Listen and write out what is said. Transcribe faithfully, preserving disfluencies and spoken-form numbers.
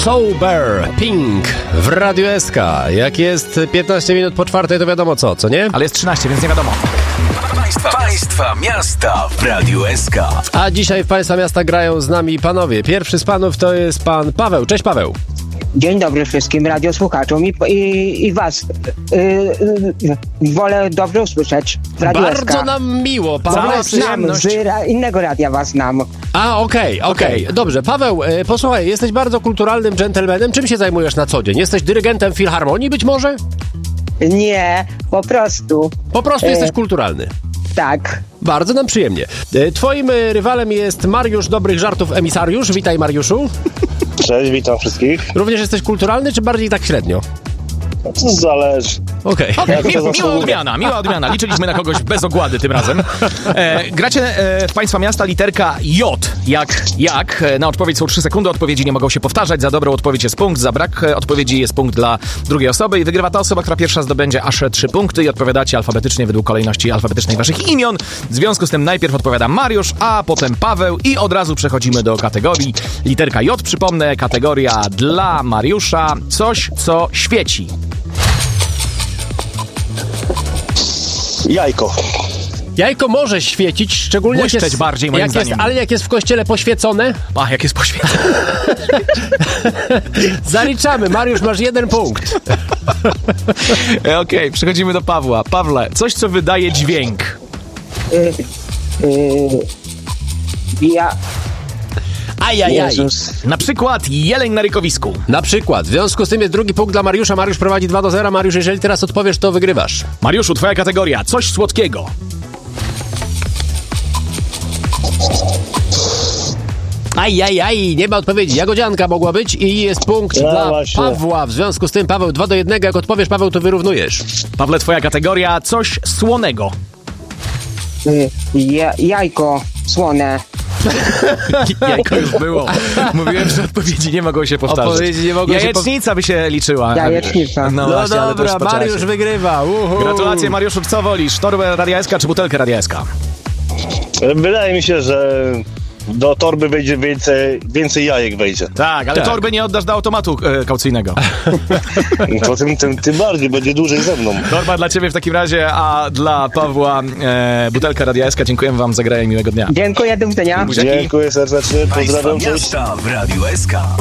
Sober, Pink w Radiu S K. Jak jest piętnaście minut po czwartej, to wiadomo co, co nie? Ale jest trzynaście, więc nie wiadomo. Państwa, państwa miasta w Radiu S K. A dzisiaj w Państwa miasta grają z nami panowie. Pierwszy z panów to jest pan Paweł. Cześć Paweł. Dzień dobry wszystkim radiosłuchaczom i, i, i was. Yy, yy, wolę dobrze usłyszeć w Radiu S K. Bardzo nam miło, Bo Paweł. was znam, z ra- innego radia was znam. A, okej, okay, okej. Okay. Dobrze. Paweł, e, posłuchaj, jesteś bardzo kulturalnym dżentelmenem. Czym się zajmujesz na co dzień? Jesteś dyrygentem filharmonii być może? Nie, po prostu. Po prostu e, jesteś kulturalny. Tak. Bardzo nam przyjemnie. E, twoim e, rywalem jest Mariusz Dobrych Żartów Emisariusz. Witaj, Mariuszu. Cześć, witam wszystkich. Również jesteś kulturalny, czy bardziej tak średnio? To zależy. Okej. Okay. Okay. Mi, miła odmiana, miła odmiana. Liczyliśmy na kogoś bez ogłady tym razem. E, gracie e, w Państwa miasta literka J. Jak, jak. Na odpowiedź są trzy sekundy, odpowiedzi nie mogą się powtarzać. Za dobrą odpowiedź jest punkt, za brak odpowiedzi jest punkt dla drugiej osoby i wygrywa ta osoba, która pierwsza zdobędzie aż trzy punkty i odpowiadacie alfabetycznie według kolejności alfabetycznej waszych imion. W związku z tym najpierw odpowiada Mariusz, a potem Paweł i od razu przechodzimy do kategorii literka J. Przypomnę, kategoria dla Mariusza. Coś, co świeci. Jajko. Jajko może świecić, szczególnie jak Błyszczeć jest, bardziej, moim jak jest, zdaniem. ale jak jest w kościele poświecone, Ach, jak jest poświęcone. zaliczamy. Mariusz, masz jeden punkt. Okej, okay, przechodzimy do Pawła. Pawle, coś, co wydaje dźwięk. Yy, yy, ja... Ajajaj. Jezus. Na przykład jeleń na rykowisku. Na przykład. W związku z tym jest drugi punkt dla Mariusza. Mariusz prowadzi dwa do zera. Mariusz, jeżeli teraz odpowiesz, to wygrywasz. Mariuszu, twoja kategoria. Coś słodkiego. Ajajaj, nie ma odpowiedzi. Jagodzianka mogła być i jest punkt Ja dla właśnie. Pawła. W związku z tym, Paweł, dwa do jednego. Jak odpowiesz, Paweł, to wyrównujesz. Pawle, twoja kategoria. Coś słonego. Yy, ja, jajko słone. Jajko już było. Mówiłem, że odpowiedzi nie mogą się powtarzać. Odpowiedzi nie mogą się Jajecznica by się liczyła. Jajecznica. No, No właśnie, ale to już dobra, po czasie. Mariusz wygrywa. Uhu. Gratulacje, Mariuszu. Co wolisz? Torbę Radia S K czy butelkę Radia S K? Wydaje mi się, że do torby wejdzie więcej, więcej jajek wejdzie. Tak, ale Tak. torby nie oddasz do automatu e, kaucyjnego. To tym, tym, tym bardziej będzie dłużej ze mną. Torba dla ciebie w takim razie, a dla Pawła e, butelka Radia S K. Dziękujemy wam za grę i miłego dnia. Dziękuję, do widzenia. Buziaki. Dziękuję serdecznie, Państwa pozdrawiam, cześć. miasta w Radiu S K.